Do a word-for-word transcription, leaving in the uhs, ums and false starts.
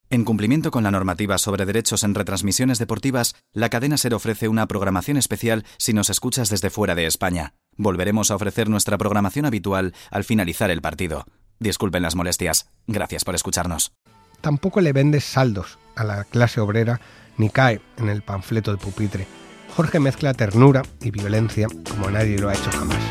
En cumplimiento con la normativa sobre derechos en retransmisiones deportivas, la cadena SER ofrece una programación especial si nos escuchas desde fuera de España. Volveremos a ofrecer nuestra programación habitual al finalizar el partido. Disculpen las molestias. Gracias por escucharnos. Tampoco le vendes saldos a la clase obrera ni cae en el panfleto de pupitre. Jorge mezcla ternura y violencia como nadie lo ha hecho jamás.